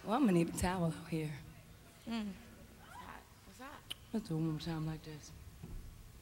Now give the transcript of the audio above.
Well, I'm gonna need a towel out here. Mm. What's that? Let's do it one more time like this.